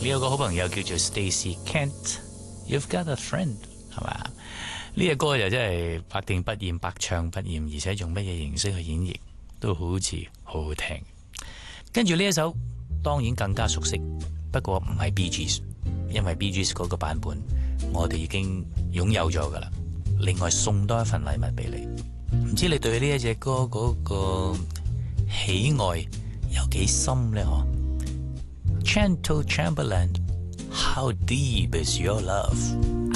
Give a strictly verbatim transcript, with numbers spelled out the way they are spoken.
你有個好朋友叫做 Stacey Kent，You've got a friend， 係嘛？呢隻歌就真係百聽不厭，百唱不厭，而且用乜嘢形式去演繹都好似好好聽。跟住呢一首當然更加熟悉，不過唔係 Bee Gees， 因為 Bee Gees 嗰個版本我哋已經擁有咗噶啦。另外送多一份禮物俾你，唔知你對呢一隻歌嗰個喜愛有幾深呢？嗬 Chantal Chamberlain，How deep is your love？